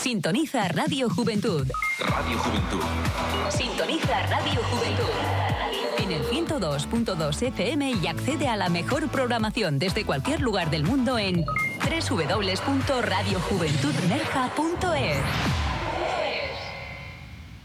Sintoniza Radio Juventud. Radio Juventud. Sintoniza Radio Juventud. En el 102.2 FM y accede a la mejor programación desde cualquier lugar del mundo en www.radiojuventudnerja.es.